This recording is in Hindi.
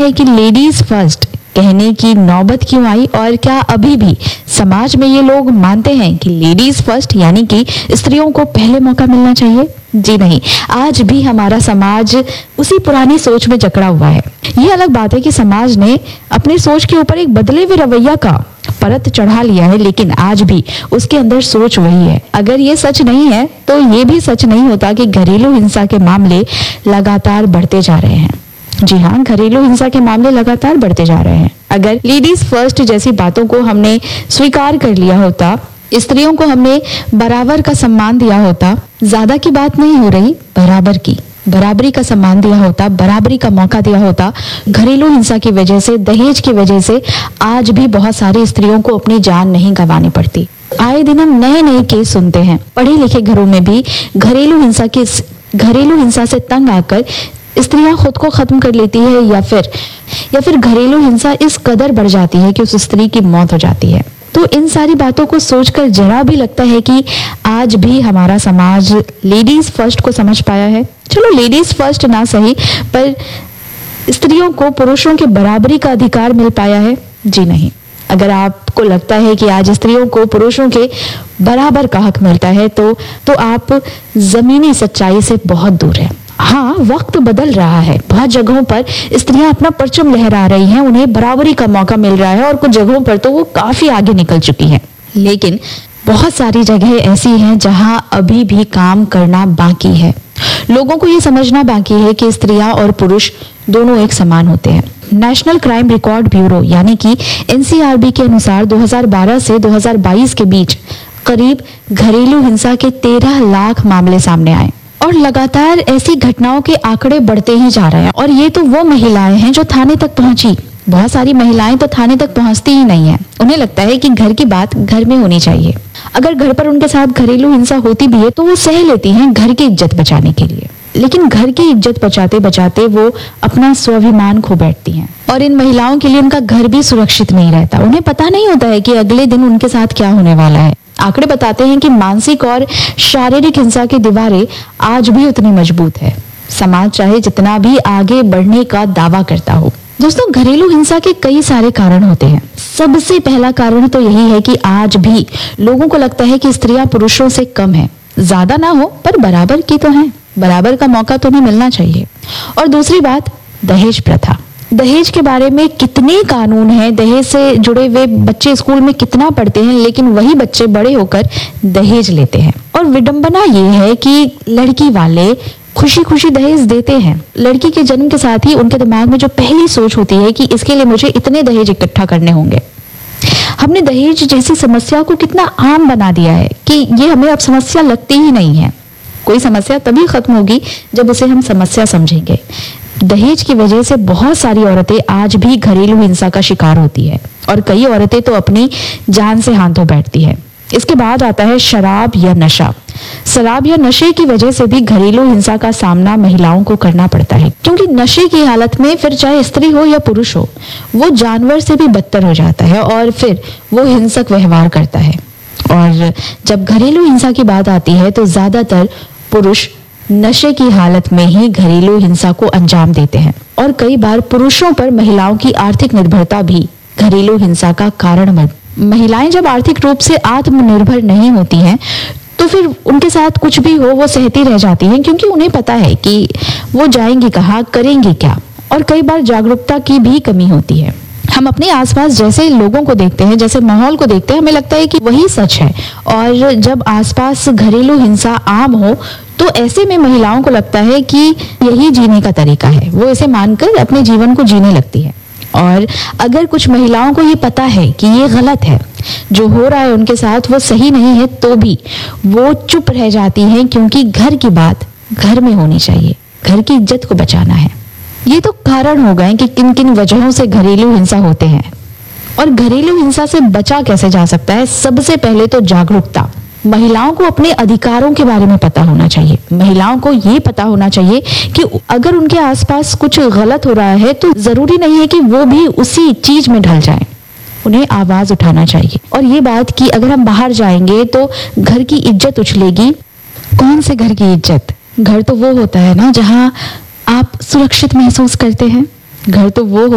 है कि लेडीज फर्स्ट कहने की नौबत क्यों आई, और क्या अभी भी समाज में ये लोग मानते हैं कि लेडीज फर्स्ट यानी कि स्त्रियों को पहले मौका मिलना चाहिए? जी नहीं, आज भी हमारा समाज उसी पुरानी सोच में जकड़ा हुआ है। ये अलग बात है कि समाज ने अपनी सोच के ऊपर एक बदले हुए रवैया का परत चढ़ा लिया है, लेकिन आज भी उसके अंदर सोच वही है। अगर ये सच नहीं है तो ये भी सच नहीं होता कि घरेलू हिंसा के मामले लगातार बढ़ते जा रहे हैं। जी हाँ, घरेलू हिंसा के मामले लगातार बढ़ते जा रहे हैं। अगर लेडीज फर्स्ट जैसी बातों को हमने स्वीकार कर लिया होता, स्त्रियों को हमने बराबर का सम्मान दिया होता, ज्यादा की बात नहीं हो रही, बराबर की, बराबरी का सम्मान दिया होता, बराबरी का मौका दिया होता, घरेलू हिंसा की वजह से, दहेज की वजह से आज भी बहुत सारी स्त्रियों को अपनी जान नहीं गंवानी पड़ती। आए दिन हम नए नए केस सुनते हैं। पढ़े लिखे घरों में भी घरेलू हिंसा से तंग आकर स्त्रियां खुद को खत्म कर लेती है, या फिर घरेलू हिंसा इस कदर बढ़ जाती है कि उस स्त्री की मौत हो जाती है। तो इन सारी बातों को सोचकर जरा भी लगता है कि आज भी हमारा समाज लेडीज फर्स्ट को समझ पाया है। चलो लेडीज फर्स्ट ना सही, पर स्त्रियों को पुरुषों के बराबरी का अधिकार मिल पाया है? जी नहीं। अगर आपको लगता है कि आज स्त्रियों को पुरुषों के बराबर का हक मिलता है तो आप जमीनी सच्चाई से बहुत दूर हैं। हाँ, वक्त बदल रहा है। बहुत जगहों पर स्त्रियां अपना परचम लहरा रही हैं, उन्हें बराबरी का मौका मिल रहा है, और कुछ जगहों पर तो वो काफी आगे निकल चुकी हैं। लेकिन बहुत सारी जगह ऐसी हैं जहां अभी भी काम करना बाकी है। लोगों को ये समझना बाकी है कि स्त्रियां और पुरुष दोनों एक समान होते हैं। नेशनल क्राइम रिकॉर्ड ब्यूरो यानी कि एनसीआरबी के अनुसार 2012 से 2022 के बीच करीब घरेलू हिंसा के 13 लाख मामले सामने आए, और लगातार ऐसी घटनाओं के आंकड़े बढ़ते ही जा रहे हैं। और ये तो वो महिलाएं हैं जो थाने तक पहुंची। बहुत सारी महिलाएं तो थाने तक पहुंचती ही नहीं है। उन्हें लगता है कि घर की बात घर में होनी चाहिए। अगर घर पर उनके साथ घरेलू हिंसा होती भी है तो वो सह लेती हैं घर की इज्जत बचाने के लिए। लेकिन घर की इज्जत बचाते बचाते वो अपना स्वाभिमान खो बैठती हैं, और इन महिलाओं के लिए उनका घर भी सुरक्षित नहीं रहता। उन्हें पता नहीं होता है कि अगले दिन उनके साथ क्या होने वाला है। आंकड़े बताते हैं कि मानसिक और शारीरिक हिंसा की दीवारें आज भी उतनी मजबूत है, समाज चाहे जितना भी आगे बढ़ने का दावा करता हो। दोस्तों, घरेलू हिंसा के कई सारे कारण होते हैं। सबसे पहला कारण तो यही है कि आज भी लोगों को लगता है कि स्त्रियां पुरुषों से कम है। ज्यादा ना हो पर बराबर की तो है, बराबर का मौका तो नहीं मिलना चाहिए। और दूसरी बात, दहेज प्रथा। दहेज के बारे में कितने कानून हैं, दहेज से जुड़े हुए बच्चे स्कूल में कितना पढ़ते हैं, लेकिन वही बच्चे बड़े होकर दहेज लेते हैं। और विडंबना ये है कि लड़की वाले खुशी खुशी दहेज देते हैं। लड़की के जन्म के साथ ही उनके दिमाग में जो पहली सोच होती है कि इसके लिए मुझे इतने दहेज इकट्ठा करने होंगे। हमने दहेज जैसी समस्या को कितना आम बना दिया है कि ये हमें अब समस्या लगती ही नहीं है। कोई समस्या तभी खत्म होगी जब उसे हम समस्या समझेंगे। दहेज की वजह से बहुत सारी औरतें आज भी घरेलू हिंसा का शिकार होती है, और कई औरतें तो अपनी जान से हाथ धो बैठती है। इसके बाद आता है शराब या नशा। शराब या नशे की वजह से भी घरेलू हिंसा का सामना महिलाओं को करना पड़ता है, क्योंकि नशे की हालत में फिर चाहे स्त्री हो या पुरुष हो, वो जानवर से भी बदतर हो जाता है और फिर वो हिंसक व्यवहार करता है। और जब घरेलू हिंसा की बात आती है तो ज्यादातर पुरुष नशे की हालत में ही घरेलू हिंसा को अंजाम देते हैं, और कई बार पुरुषों पर महिलाओं की आर्थिक निर्भरता भी घरेलू हिंसा का कारण बन। महिलाएं जब आर्थिक रूप से आत्मनिर्भर नहीं होती हैं तो फिर उनके साथ कुछ भी हो वो सहती रह जाती हैं, क्योंकि उन्हें पता है कि वो जाएंगी कहाँ, करेंगी क्या। और कई बार जागरूकता की भी कमी होती है। हम अपने आसपास जैसे लोगों को देखते हैं, जैसे माहौल को देखते हैं, हमें लगता है कि वही सच है। और जब आसपास घरेलू हिंसा आम हो तो ऐसे में महिलाओं को लगता है कि यही जीने का तरीका है। वो इसे मानकर अपने जीवन को जीने लगती है। और अगर कुछ महिलाओं को ये पता है कि ये गलत है, जो हो रहा है उनके साथ वो सही नहीं है, तो भी वो चुप रह जाती हैं, क्योंकि घर की बात घर में होनी चाहिए, घर की इज्जत को बचाना है। ये तो कारण हो गए कि किन किन वजहों से घरेलू हिंसा होते हैं। और घरेलू हिंसा से बचा कैसे जा सकता है? सबसे पहले तो जागरूकता। महिलाओं को अपने अधिकारों के बारे में पता होना चाहिए। महिलाओं को ये पता होना चाहिए कि अगर उनके आसपास कुछ गलत हो रहा है तो जरूरी नहीं है कि वो भी उसी चीज में ढल जाएं। उन्हें आवाज उठाना चाहिए। और ये बात कि अगर हम बाहर जाएंगे तो घर की इज्जत उछलेगी। कौन से घर की इज्जत? घर तो वो होता है ना जहाँ आप सुरक्षित महसूस करते हैं। घर तो वो